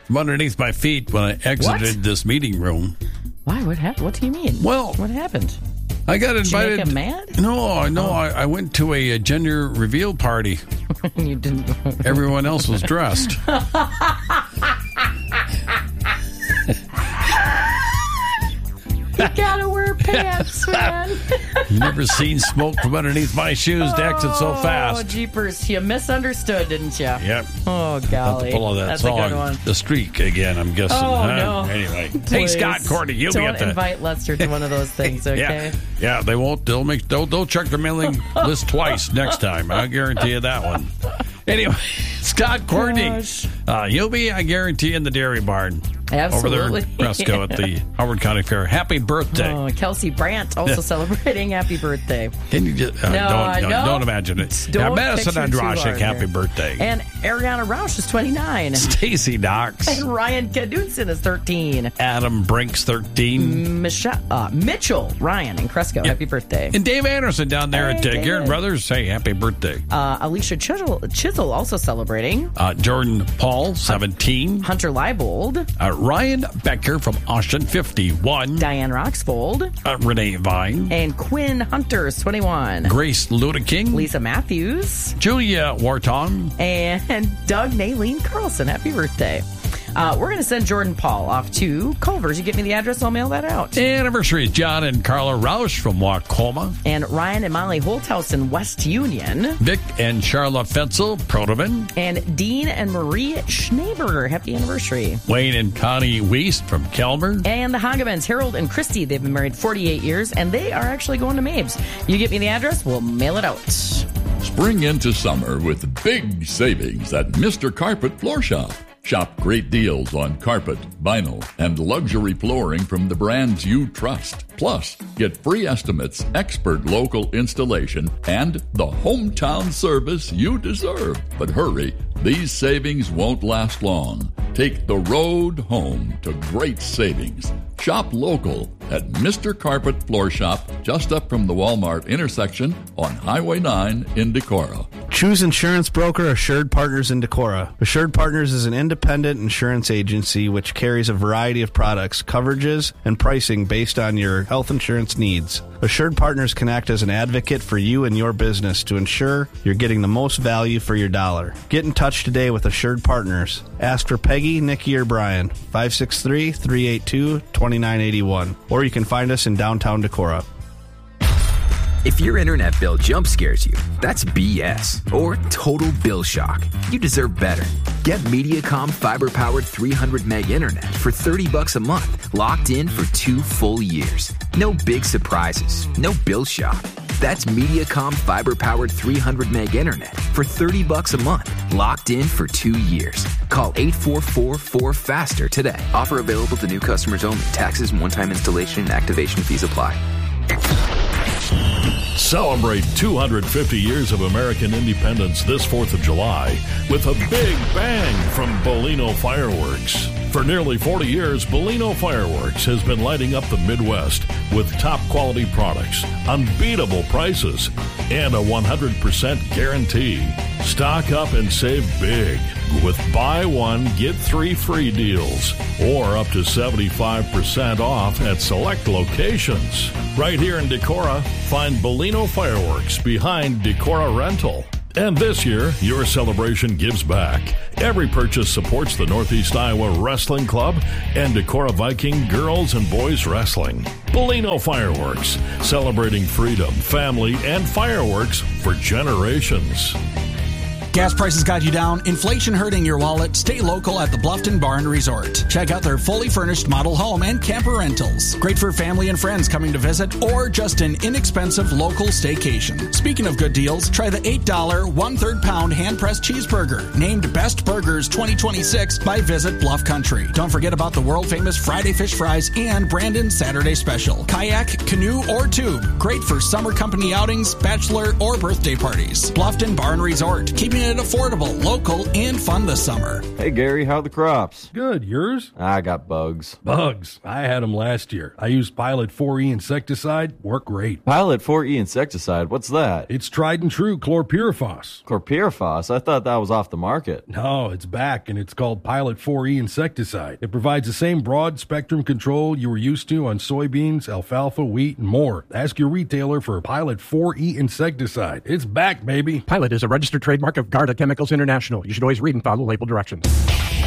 from underneath my feet when I exited this meeting room. Why? What happened? What do you mean? Well, what happened? I got invited. Did you make him mad? No. I went to a gender reveal party. You didn't. Everyone else was dressed. You gotta wear pants, man. Never seen smoke from underneath my shoes to exit so fast. Oh, jeepers. You misunderstood, didn't you? Yep. Oh, golly. Pull of that That's song. a good one. The Streak again, I'm guessing. Oh, no. Anyway. Please. Hey, Scott Courtney, you'll be at the... Don't invite Lester to one of those things, okay? Yeah, they won't. They'll check their mailing list twice next time. I'll guarantee you that one. Anyway, Scott Courtney. You'll be, I guarantee, in the Dairy Barn. Absolutely. Over there in Fresco at the Howard County Fair. Happy birthday. Oh, Kelsey Brandt also celebrating happy birthday. Can you just... don't imagine it. Don't Madison Andrashik, happy here. birthday. And Ariana Roush is 29. Stacy Knox. And Ryan Knudsen is 13. Adam Brinks, 13. Mitchell Ryan in Cresco, happy birthday. And Dave Anderson down there at David. Garrett Brothers, say happy birthday. Alicia Chisel also celebrating. Jordan Paul, 17. Hunter Leibold. Ryan Becker from Austin, 51. Diane Roxfold. Renee Vine. And Quinn Hunter is 21. Grace Ludeking. Lisa Matthews. Julia Wharton. And Doug Nayleen Carlson. Happy birthday. We're going to send Jordan Paul off to Culver's. You get me the address, I'll mail that out. Anniversaries, John and Carla Roush from Wacoma. And Ryan and Molly Holthouse in West Union. Vic and Charla Fetzel, Protoman. And Dean and Marie Schneeberger, happy anniversary. Wayne and Connie Wiest from Kelmer. And the Hagemans, Harold and Christy, they've been married 48 years, and they are actually going to Mabes. You get me the address, we'll mail it out. Spring into summer with big savings at Mr. Carpet Floor Shop. Shop great deals on carpet, vinyl, and luxury flooring from the brands you trust. Plus, get free estimates, expert local installation, and the hometown service you deserve. But hurry, these savings won't last long. Take the road home to great savings. Shop local at Mr. Carpet Floor Shop, just up from the Walmart intersection on Highway 9 in Decorah. Choose insurance broker Assured Partners in Decorah. Assured Partners is an independent insurance agency which carries a variety of products, coverages, and pricing based on your health insurance needs. Assured Partners can act as an advocate for you and your business to ensure you're getting the most value for your dollar. Get in touch today with Assured Partners. Ask for Peggy, Nikki, or Brian, 563-382-2981. Or you can find us in downtown Decorah. If your internet bill jump scares you, that's BS or total bill shock. You deserve better. Get Mediacom fiber-powered 300 meg internet for $30 a month, locked in for 2 full years. No big surprises, no bill shock. That's Mediacom fiber-powered 300 meg internet for $30 a month, locked in for 2 years. Call 844-4FASTER today. Offer available to new customers only. Taxes and one-time installation and activation fees apply. Celebrate 250 years of American independence this 4th of July with a big bang from Bolino Fireworks. For nearly 40 years, Bolino Fireworks has been lighting up the Midwest with top quality products, unbeatable prices, and a 100% guarantee. Stock up and save big with buy one, get 3 free deals or up to 75% off at select locations. Right here in Decorah, find Bolino Fireworks behind Decorah Rental. And this year, your celebration gives back. Every purchase supports the Northeast Iowa Wrestling Club and Decorah Viking Girls and Boys Wrestling. Bolino Fireworks, celebrating freedom, family, and fireworks for generations. Gas prices got you down, inflation hurting your wallet. Stay local at the Bluffton Barn Resort. Check out their fully furnished model home and camper rentals. Great for family and friends coming to visit or just an inexpensive local staycation. Speaking of good deals, try the $8 1/3 pound hand-pressed cheeseburger, named Best Burgers 2026 by Visit Bluff Country. Don't forget about the world-famous Friday fish fries and Brandon's Saturday special. Kayak, canoe, or tube. Great for summer company outings, bachelor, or birthday parties. Bluffton Barn Resort, keeping it affordable, local, and fun this summer. Hey, Gary, how are the crops? Good. Yours? I got bugs. Bugs. I had them last year. I used Pilot 4E insecticide. Worked great. Pilot 4E insecticide? What's that? It's tried and true chlorpyrifos. Chlorpyrifos? I thought that was off the market. No, it's back, and it's called Pilot 4E insecticide. It provides the same broad-spectrum control you were used to on soybeans, alfalfa, wheat, and more. Ask your retailer for Pilot 4E insecticide. It's back, baby. Pilot is a registered trademark of Garda Chemicals International. You should always read and follow label directions.